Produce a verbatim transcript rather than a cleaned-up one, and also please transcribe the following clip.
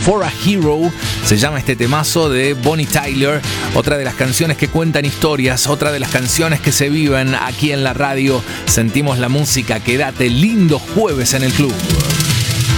For a Hero se llama este temazo de Bonnie Tyler, otra de las canciones que cuentan historias, otra de las canciones que se viven aquí en la radio. Sentimos la música, quédate, lindo jueves en el club.